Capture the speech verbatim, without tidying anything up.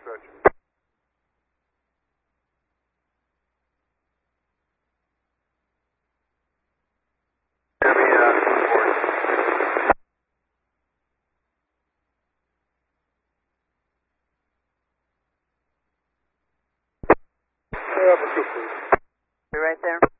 Roger. Let me, uh, report. Uh, pursuit, please. Be right there.